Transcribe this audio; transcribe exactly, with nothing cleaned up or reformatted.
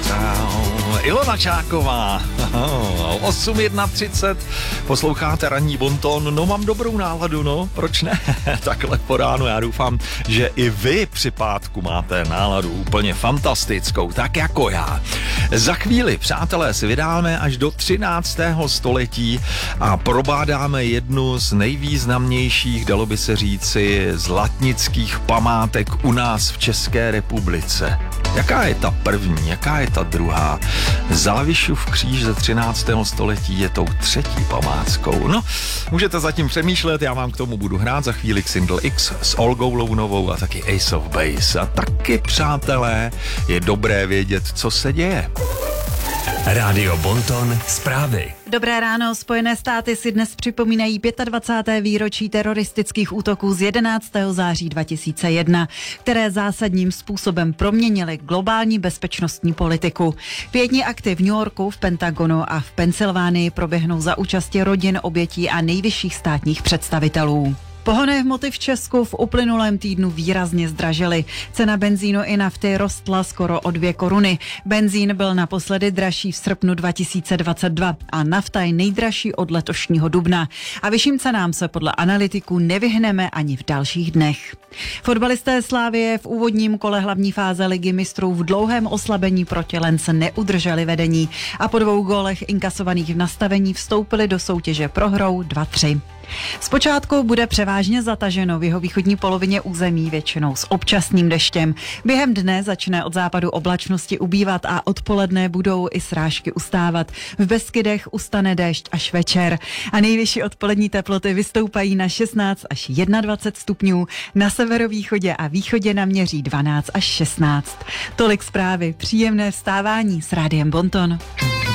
Ilona Čáková, osm třicet jedna, posloucháte ranní bonton, no mám dobrou náladu, no, proč ne, takhle po ránu, já doufám, že i vy při pátku máte náladu úplně fantastickou, tak jako já. Za chvíli, přátelé, si vydáme až do třináctého století a probádáme jednu z nejvýznamnějších, dalo by se říci, zlatnických památek u nás v České republice. Jaká je ta první, jaká je ta druhá? Závišův kříž ze třináctého století je tou třetí památkou. No, můžete zatím přemýšlet, já vám k tomu budu hrát za chvíli Xindl X s Olgou Lounovou a taky Ace of Base. A taky, přátelé, je dobré vědět, co se děje. Rádio Bonton zprávy. Dobré ráno, Spojené státy si dnes připomínají dvacáté páté výročí teroristických útoků z jedenáctého září dva tisíce jedna, které zásadním způsobem proměnily globální bezpečnostní politiku. Pětní akty v New Yorku, v Pentagonu a v Pensylvánii proběhnou za účasti rodin obětí a nejvyšších státních představitelů. Pohonné hmoty v Česku v uplynulém týdnu výrazně zdražily. Cena benzínu i nafty rostla skoro o dvě koruny. Benzín byl naposledy dražší v srpnu dva tisíce dvacet dva a nafta je nejdražší od letošního dubna. A vyšším cenám se podle analytiků nevyhneme ani v dalších dnech. Fotbalisté Slavie v úvodním kole hlavní fáze Ligy mistrů v dlouhém oslabení proti Lens neudrželi vedení a po dvou gólech inkasovaných v nastavení vstoupili do soutěže prohrou dva tři. Zpočátku bude převážně zataženo v jeho východní polovině území, většinou s občasným deštěm. Během dne začne od západu oblačnosti ubývat a odpoledne budou i srážky ustávat. V Beskydech ustane déšť až večer a nejvyšší odpolední teploty vystoupají na šestnáct až dvacet jedna stupňů, na severovýchodě a východě naměří dvanáct až šestnáct. Tolik zprávy, příjemné vstávání s Rádiem Bonton.